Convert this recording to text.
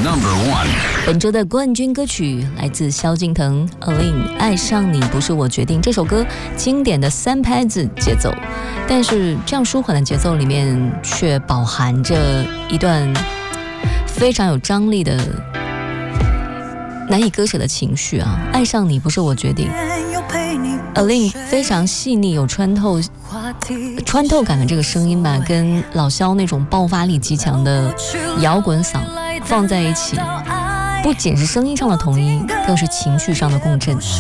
本周的冠军歌曲来自萧敬腾 Aline 爱上你不是我决定。这首歌经典的3拍子节奏，但是这样舒缓的节奏里面却饱含着一段非常有张力的难以割舍的情绪啊！爱上你不是我决定。Aline 非常细腻有穿透感的这个声音吧，跟老萧那种爆发力极强的摇滚嗓放在一起，不仅是声音上的统一，更是情绪上的共振。